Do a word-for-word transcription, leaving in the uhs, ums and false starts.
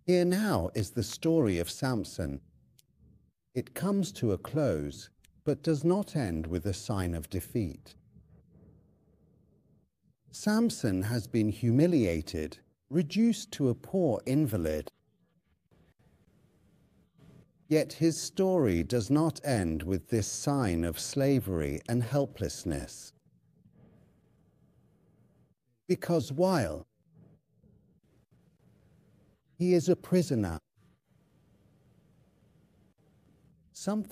Here now is the story of Samson. It comes to a close, but does not end with a sign of defeat. Samson has been humiliated, reduced to a poor invalid. Yet his story does not end with this sign of slavery and helplessness. Because while he is a prisoner, something